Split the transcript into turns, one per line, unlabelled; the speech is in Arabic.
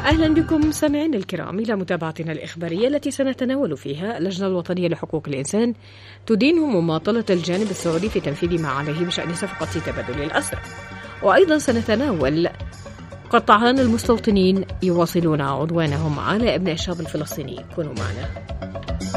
أهلا بكم سامعين الكرام إلى متابعتنا الإخبارية التي سنتناول فيها اللجنة الوطنية لحقوق الإنسان تدين مماطلة الجانب السعودي في تنفيذ ما عليه بشأن صفقة تبادل الأسرى، وأيضا سنتناول قطعان المستوطنين يواصلون عدوانهم على أبناء الشعب الفلسطيني. كونوا معنا.